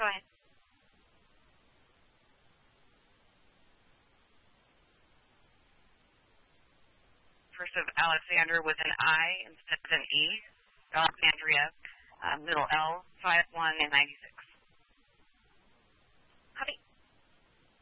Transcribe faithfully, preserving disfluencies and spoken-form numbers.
Go ahead. First of Alexander with an I instead of an E. Alexandria, uh, little L, five one and ninety-six.